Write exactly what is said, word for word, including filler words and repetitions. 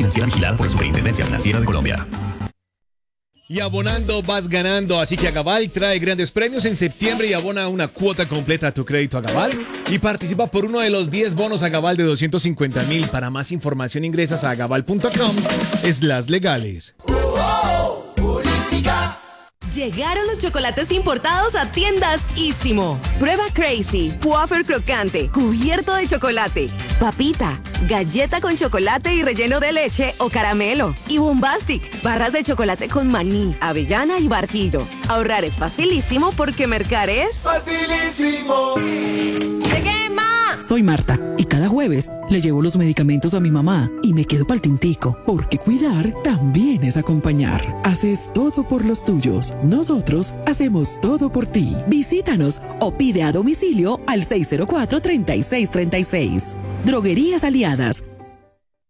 financiera vigilada por la Superintendencia Financiera de Colombia. Y abonando vas ganando, así que Agabal trae grandes premios en septiembre y abona una cuota completa a tu crédito Agabal y participa por uno de los diez bonos Agabal de doscientos cincuenta mil. Para más información ingresas a agabal punto com slash legales. Llegaron los chocolates importados a tiendas Ísimo. Prueba Crazy, wafer crocante, cubierto de chocolate, papita, galleta con chocolate y relleno de leche o caramelo. Y Bombastic, barras de chocolate con maní, avellana y barquillo. Ahorrar es facilísimo porque mercar es facilísimo. ¿De qué, ma? Soy Marta y cada jueves le llevo los medicamentos a mi mamá y me quedo pa'l tintico, porque cuidar también es acompañar. Haces todo por los tuyos. Nosotros hacemos todo por ti. Visítanos o pide a domicilio al seis cero cuatro, treinta y seis treinta y seis. Droguerías Aliadas,